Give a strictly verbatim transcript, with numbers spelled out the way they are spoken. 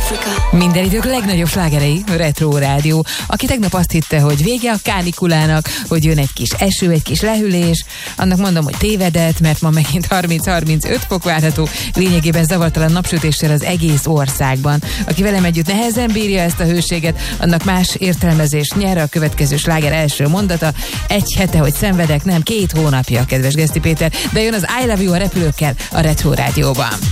Minden idők legnagyobb slágerei, Retro Rádió. Aki tegnap azt hitte, hogy vége a kánikulának, hogy jön egy kis eső, egy kis lehűlés, annak mondom, hogy tévedett, mert ma megint harminc-harmincöt fok várható, lényegében zavartalan napsütéssel az egész országban. Aki velem együtt nehezen bírja ezt a hőséget, annak más értelmezés nyer. A következő sláger első mondata: egy hete, hogy szenvedek, nem két hónapja, kedves Geszti Péter, de jön az I Love You a repülőkkel a Retro Rádióban.